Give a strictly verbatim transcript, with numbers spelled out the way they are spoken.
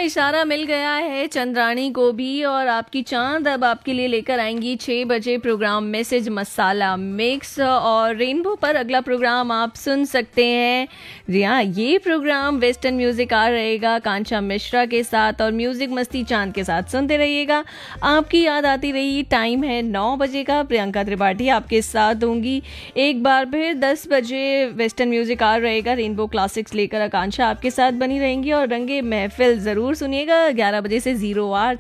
इशारा मिल गया है चंद्राणी को भी और आपकी चांद अब आपके लिए लेकर आएंगी छः बजे प्रोग्राम मैसेज मसाला मिक्स। और रेनबो पर अगला प्रोग्राम आप सुन सकते हैं। जी हाँ, ये प्रोग्राम वेस्टर्न म्यूजिक आ रहेगा कांचा मिश्रा के साथ और म्यूजिक मस्ती चांद के साथ सुनते रहिएगा। आपकी याद आती रही। टाइम है नौ बजे का। प्रियंका त्रिपाठी आपके साथ होंगी एक बार फिर। दस बजे वेस्टर्न म्यूजिक आ रहेगा रेनबो क्लासिक्स लेकर आकांक्षा आपके साथ बनी रहेंगी और रंगे महफिल ज़रूर सुनिएगा। ग्यारह बजे से जीरो आर